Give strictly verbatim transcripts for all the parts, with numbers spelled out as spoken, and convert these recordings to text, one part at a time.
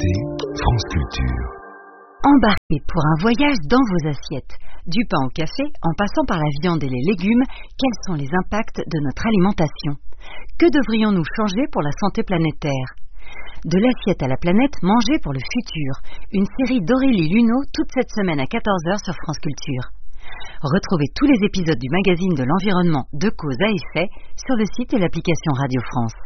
écoutez France Culture. Embarquez pour un voyage dans vos assiettes. Du pain au café, en passant par la viande et les légumes, quels sont les impacts de notre alimentation? Que devrions-nous changer pour la santé planétaire? De l'assiette à la planète, manger pour le futur. Une série d'Aurélie Luneau toute cette semaine à quatorze heures sur France Culture. Retrouvez tous les épisodes du magazine de l'environnement de Cause à Effet sur le site et l'application Radio France.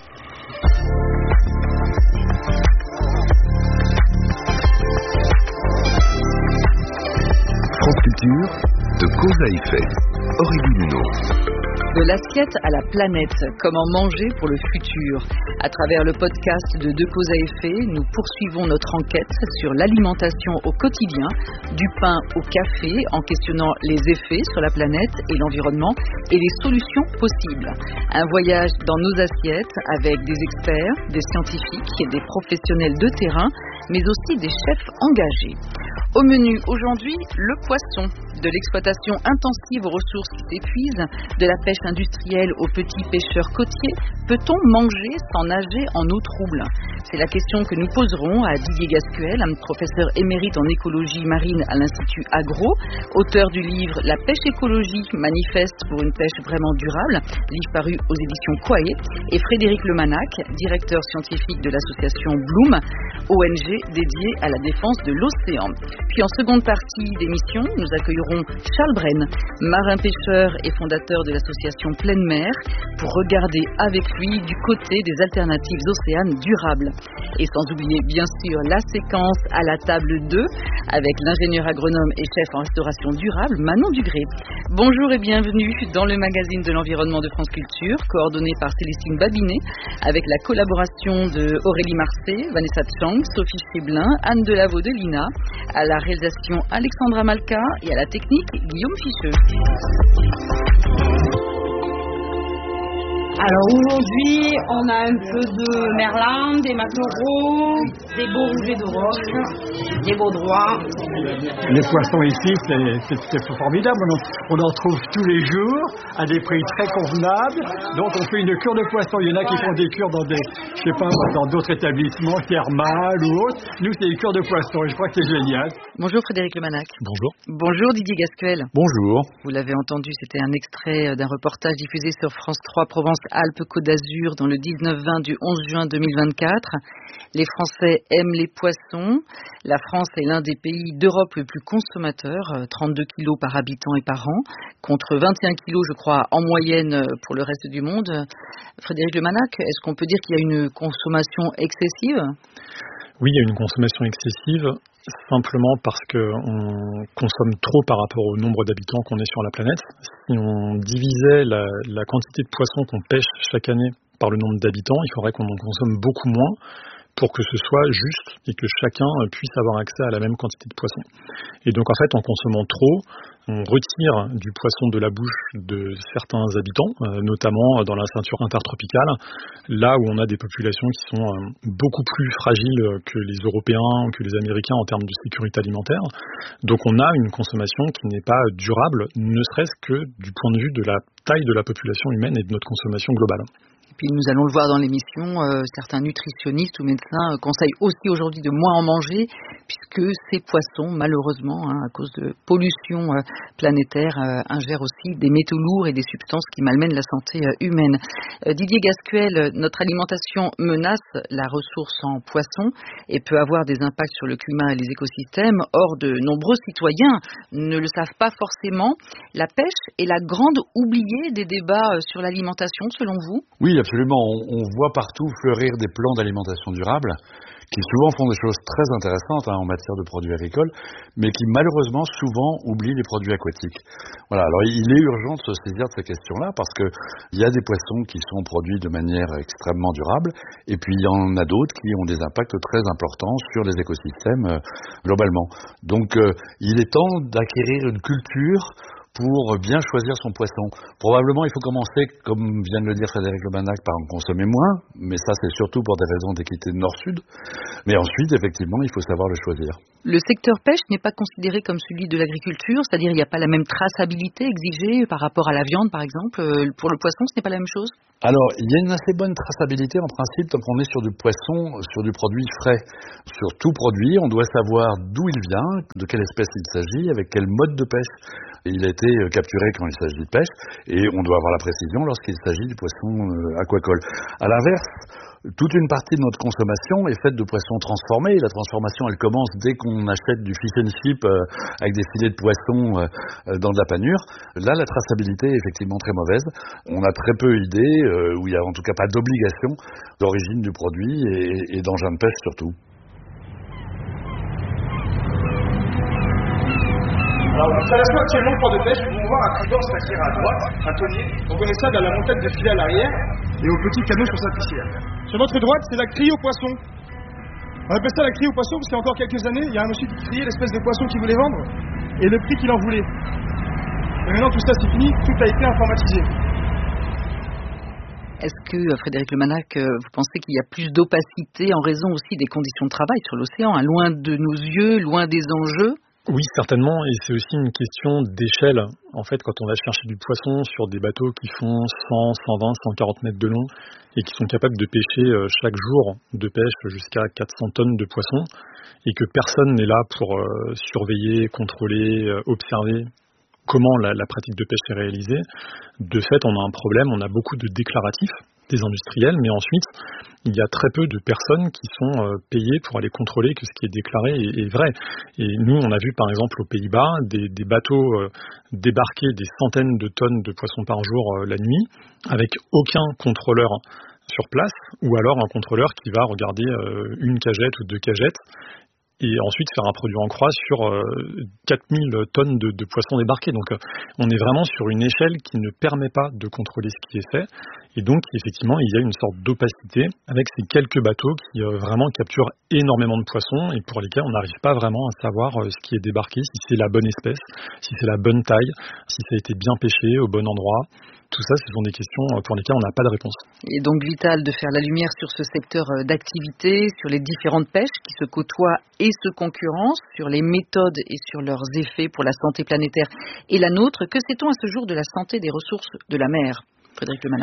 France Culture, de Cause à Effet, Aurélie Luneau. De l'assiette à la planète, comment manger pour le futur. À travers le podcast de De Cause à Effet, nous poursuivons notre enquête sur l'alimentation au quotidien, du pain au café, en questionnant les effets sur la planète et l'environnement et les solutions possibles. Un voyage dans nos assiettes avec des experts, des scientifiques et des professionnels de terrain, mais aussi des chefs engagés. Au menu aujourd'hui, le poisson, de l'exploitation intensive aux ressources qui s'épuisent, de la pêche industrielle aux petits pêcheurs côtiers, peut-on manger sans nager en eau trouble? C'est la question que nous poserons à Didier Gascuel, un professeur émérite en écologie marine à l'Institut Agro, auteur du livre La pêche écologie, manifeste pour une pêche vraiment durable, livre paru aux éditions Quae, et Frédéric Lemanac, directeur scientifique de l'association Bloom, O N G dédiée à la défense de l'océan. Puis en seconde partie d'émission, nous accueillerons Charles Brenne, marin-pêcheur et fondateur de l'association Pleine Mer, pour regarder avec lui du côté des alternatives océanes durables. Et sans oublier bien sûr la séquence à la table deux, avec l'ingénieur agronome et chef en restauration durable, Manon Dugré. Bonjour et bienvenue dans le magazine de l'environnement de France Culture, coordonné par Célestine Babinet, avec la collaboration de Aurélie Marcet, Vanessa Chang, Sophie Cheblin, Anne Delaveau de l'I N A, à la réalisation Alexandra Malka et à la technique Guillaume Ficheux. Alors aujourd'hui, on a un peu de merlan, des maquereaux, des beaux rougets de roche, des baudrois. Les poissons ici, c'est, c'est, c'est formidable. On, on en trouve tous les jours à des prix très convenables. Donc on fait une cure de poisson. Il y en a qui font des cures dans des, je sais pas, dans d'autres établissements, thermales ou autres. Nous, c'est des cures de poisson et je crois que c'est génial. Bonjour Frédéric Lemanac. Bonjour. Bonjour Didier Gascuel. Bonjour. Vous l'avez entendu, c'était un extrait d'un reportage diffusé sur France trois Provence-Alpes-Côte d'Azur dans le dix-neuf vingt du onze juin deux mille vingt-quatre. Les Français aiment les poissons. La France est l'un des pays d'Europe le plus consommateur, trente-deux kilos par habitant et par an, contre vingt et un kilos, je crois, en moyenne pour le reste du monde. Frédéric Lemanac, est-ce qu'on peut dire qu'il y a une consommation excessive ? Oui, il y a une consommation excessive, simplement parce qu'on consomme trop par rapport au nombre d'habitants qu'on est sur la planète. Si on divisait la, la quantité de poissons qu'on pêche chaque année par le nombre d'habitants, il faudrait qu'on en consomme beaucoup moins pour que ce soit juste et que chacun puisse avoir accès à la même quantité de poissons. Et donc en fait, en consommant trop, on retire du poisson de la bouche de certains habitants, euh, notamment dans la ceinture intertropicale, là où on a des populations qui sont euh, beaucoup plus fragiles que les Européens ou que les Américains en termes de sécurité alimentaire. Donc on a une consommation qui n'est pas durable, ne serait-ce que du point de vue de la taille de la population humaine et de notre consommation globale. Puis nous allons le voir dans l'émission, euh, certains nutritionnistes ou médecins euh, conseillent aussi aujourd'hui de moins en manger, puisque ces poissons, malheureusement, hein, à cause de pollution euh, planétaire, euh, ingèrent aussi des métaux lourds et des substances qui malmènent la santé euh, humaine. Euh, Didier Gascuel, notre alimentation menace la ressource en poissons et peut avoir des impacts sur le climat et les écosystèmes. Or, de nombreux citoyens ne le savent pas forcément. La pêche est la grande oubliée des débats sur l'alimentation, selon vous ? Oui, absolument. On, on voit partout fleurir des plans d'alimentation durable qui souvent font des choses très intéressantes hein, en matière de produits agricoles, mais qui malheureusement souvent oublient les produits aquatiques. Voilà. Alors il est urgent de se saisir de ces questions-là parce que il y a des poissons qui sont produits de manière extrêmement durable, et puis il y en a d'autres qui ont des impacts très importants sur les écosystèmes euh, globalement. Donc euh, il est temps d'acquérir une culture pour bien choisir son poisson. Probablement, il faut commencer, comme vient de le dire Frédéric Lebanac, par en consommer moins, mais ça, c'est surtout pour des raisons d'équité nord-sud. Mais ensuite, effectivement, il faut savoir le choisir. Le secteur pêche n'est pas considéré comme celui de l'agriculture, c'est-à-dire il n'y a pas la même traçabilité exigée par rapport à la viande, par exemple. Pour le poisson, ce n'est pas la même chose ? Alors, il y a une assez bonne traçabilité en principe tant qu'on est sur du poisson, sur du produit frais. Sur tout produit, on doit savoir d'où il vient, de quelle espèce il s'agit, avec quel mode de pêche il a été capturé quand il s'agit de pêche, et on doit avoir la précision lorsqu'il s'agit du poisson aquacole. À l'inverse, toute une partie de notre consommation est faite de poissons transformés. La transformation, elle commence dès qu'on achète du fish and chip euh, avec des filets de poisson euh, dans de la panure. Là, la traçabilité est effectivement très mauvaise. On a très peu idée, euh, où il n'y a en tout cas pas d'obligation d'origine du produit et, et d'engin de pêche surtout. Alors, l'installation actuellement de port de pêche, vous pouvez voir un tribord staquère à droite, un tonnier, reconnaissable à la montagne de filet à l'arrière et au petit canot sur sa pissière. Sur notre droite, c'est la criée au poisson. On appelle ça la criée au poisson parce qu'il y a encore quelques années, il y a un monsieur qui criait l'espèce de poisson qu'il voulait vendre et le prix qu'il en voulait. Et maintenant, tout ça c'est fini, tout a été informatisé. Est-ce que, Frédéric Lebanac, vous pensez qu'il y a plus d'opacité en raison aussi des conditions de travail sur l'océan, hein, loin de nos yeux, loin des enjeux ? Oui, certainement, et c'est aussi une question d'échelle. En fait, quand on va chercher du poisson sur des bateaux qui font cent, cent vingt, cent quarante mètres de long et qui sont capables de pêcher chaque jour de pêche jusqu'à quatre cents tonnes de poissons et que personne n'est là pour euh, surveiller, contrôler, euh, observer comment la, la pratique de pêche est réalisée, de fait, on a un problème, on a beaucoup de déclaratifs des industriels, mais ensuite, il y a très peu de personnes qui sont euh, payées pour aller contrôler que ce qui est déclaré est, est vrai. Et nous, on a vu par exemple aux Pays-Bas des, des bateaux euh, débarquer des centaines de tonnes de poissons par jour euh, la nuit, avec aucun contrôleur sur place, ou alors un contrôleur qui va regarder euh, une cagette ou deux cagettes, et ensuite faire un produit en croix sur euh, quatre mille tonnes de, de poissons débarqués. Donc euh, on est vraiment sur une échelle qui ne permet pas de contrôler ce qui est fait. Et donc effectivement, il y a une sorte d'opacité avec ces quelques bateaux qui euh, vraiment capturent énormément de poissons et pour lesquels on n'arrive pas vraiment à savoir euh, ce qui est débarqué, si c'est la bonne espèce, si c'est la bonne taille, si ça a été bien pêché au bon endroit. Tout ça, ce sont des questions pour lesquelles on n'a pas de réponse. Il est donc vital de faire la lumière sur ce secteur d'activité, sur les différentes pêches qui se côtoient et se concurrencent, sur les méthodes et sur leurs effets pour la santé planétaire et la nôtre. Que sait-on à ce jour de la santé des ressources de la mer, Frédéric Lebanac ?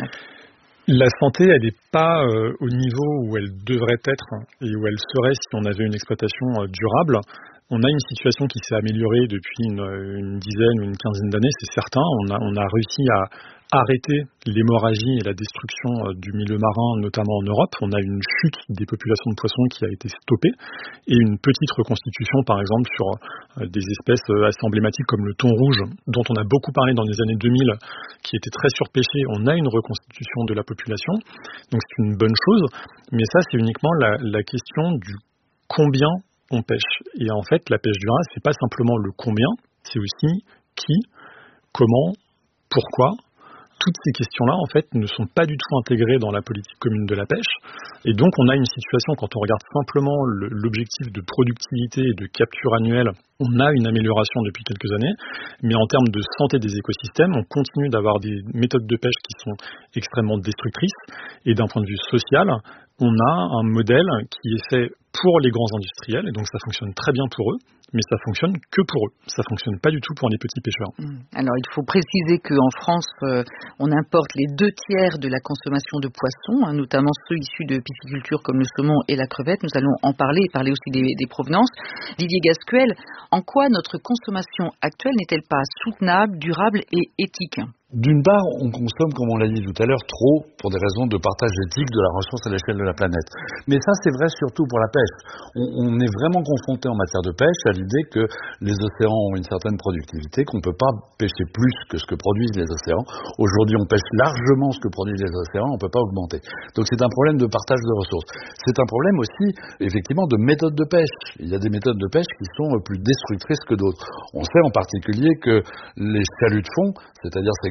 La santé, elle n'est pas euh, au niveau où elle devrait être et où elle serait si on avait une exploitation euh, durable. On a une situation qui s'est améliorée depuis une, une dizaine ou une quinzaine d'années, c'est certain. On a, on a réussi à arrêter l'hémorragie et la destruction du milieu marin, notamment en Europe. On a une chute des populations de poissons qui a été stoppée et une petite reconstitution, par exemple, sur des espèces assez emblématiques comme le thon rouge, dont on a beaucoup parlé dans les années deux mille, qui était très surpêché. On a une reconstitution de la population, donc c'est une bonne chose. Mais ça, c'est uniquement la, la question du combien on pêche. Et en fait, la pêche durable, c'est pas simplement le combien, c'est aussi qui, comment, pourquoi. Toutes ces questions-là, en fait, ne sont pas du tout intégrées dans la politique commune de la pêche. Et donc, on a une situation, quand on regarde simplement le, l'objectif de productivité et de capture annuelle, on a une amélioration depuis quelques années. Mais en termes de santé des écosystèmes, on continue d'avoir des méthodes de pêche qui sont extrêmement destructrices. Et d'un point de vue social, on a un modèle qui est fait pour les grands industriels, et donc ça fonctionne très bien pour eux, mais ça fonctionne que pour eux. Ça fonctionne pas du tout pour les petits pêcheurs. Alors il faut préciser qu'en France, euh, on importe les deux tiers de la consommation de poissons, hein, notamment ceux issus de pisciculture comme le saumon et la crevette. Nous allons en parler et parler aussi des, des provenances. Didier Gascuel, en quoi notre consommation actuelle n'est-elle pas soutenable, durable et éthique ? D'une part, on consomme, comme on l'a dit tout à l'heure, trop pour des raisons de partage éthique de la ressource à l'échelle de la planète. Mais ça, c'est vrai surtout pour la pêche. On, on est vraiment confronté en matière de pêche à l'idée que les océans ont une certaine productivité, qu'on ne peut pas pêcher plus que ce que produisent les océans. Aujourd'hui, on pêche largement ce que produisent les océans, on ne peut pas augmenter. Donc c'est un problème de partage de ressources. C'est un problème aussi, effectivement, de méthode de pêche. Il y a des méthodes de pêche qui sont plus destructrices que d'autres. On sait en particulier que les chaluts de fond, c'est-à-dire ces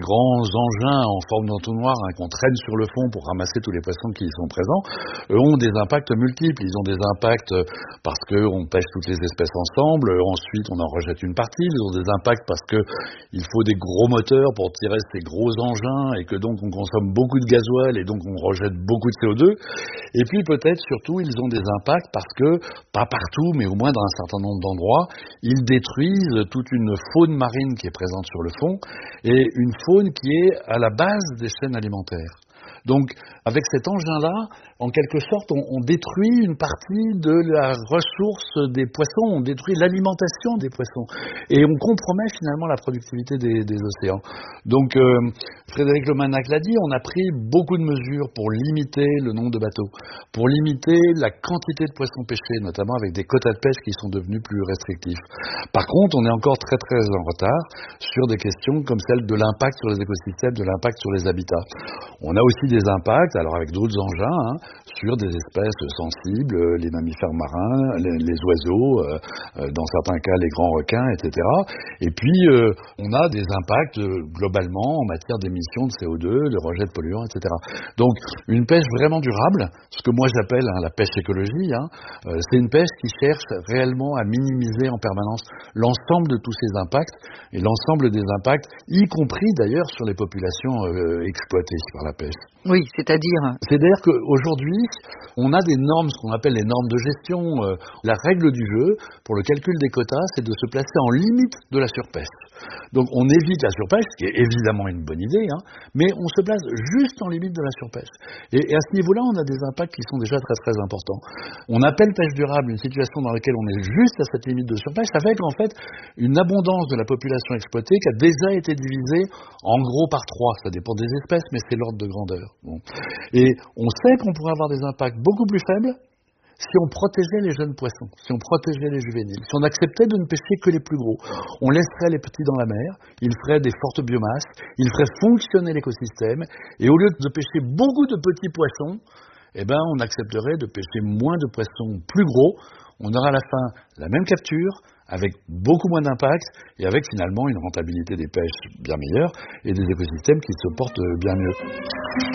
grands engins en forme d'entonnoir hein, qu'on traîne sur le fond pour ramasser tous les poissons qui y sont présents, eux ont des impacts multiples. Ils ont des impacts parce qu'on pêche toutes les espèces ensemble, ensuite on en rejette une partie. Ils ont des impacts parce qu'il faut des gros moteurs pour tirer ces gros engins et que donc on consomme beaucoup de gasoil et donc on rejette beaucoup de C O deux. Et puis peut-être surtout ils ont des impacts parce que, pas partout, mais au moins dans un certain nombre d'endroits, ils détruisent toute une faune marine qui est présente sur le fond et une faune qui est à la base des chaînes alimentaires. Donc, avec cet engin-là, en quelque sorte, on, on détruit une partie de la ressource des poissons, on détruit l'alimentation des poissons, et on compromet finalement la productivité des, des océans. Donc, euh, Frédéric Lomanac l'a dit, on a pris beaucoup de mesures pour limiter le nombre de bateaux, pour limiter la quantité de poissons pêchés, notamment avec des quotas de pêche qui sont devenus plus restrictifs. Par contre, on est encore très très en retard sur des questions comme celle de l'impact sur les écosystèmes, de l'impact sur les habitats. On a aussi des impacts, alors avec d'autres engins, hein, sur des espèces sensibles, les mammifères marins, les, les oiseaux, euh, dans certains cas les grands requins, et cetera. Et puis, euh, on a des impacts euh, globalement en matière d'émissions de C O deux, de rejet de polluants, et cetera. Donc, une pêche vraiment durable, ce que moi j'appelle hein, la pêche écologie, hein, euh, c'est une pêche qui cherche réellement à minimiser en permanence l'ensemble de tous ces impacts, et l'ensemble des impacts, y compris d'ailleurs sur les populations euh, exploitées par la pêche. Oui, c'est-à-dire C'est-à-dire qu'aujourd'hui, on a des normes, ce qu'on appelle les normes de gestion. Euh, la règle du jeu, pour le calcul des quotas, c'est de se placer en limite de la surpêche. Donc on évite la surpêche, ce qui est évidemment une bonne idée, hein, mais on se place juste en limite de la surpêche. Et, et à ce niveau-là, on a des impacts qui sont déjà très très importants. On appelle pêche durable une situation dans laquelle on est juste à cette limite de surpêche, avec en fait une abondance de la population exploitée qui a déjà été divisée en gros par trois. Ça dépend des espèces, mais c'est l'ordre de grandeur. Bon. Et on sait qu'on pourrait avoir des impacts beaucoup plus faibles si on protégeait les jeunes poissons, si on protégeait les juvéniles, si on acceptait de ne pêcher que les plus gros. On laisserait les petits dans la mer, ils feraient des fortes biomasses, ils feraient fonctionner l'écosystème, et au lieu de pêcher beaucoup de petits poissons, eh ben on accepterait de pêcher moins de poissons plus gros. On aura à la fin la même capture, avec beaucoup moins d'impact, et avec finalement une rentabilité des pêches bien meilleure, et des écosystèmes qui se portent bien mieux.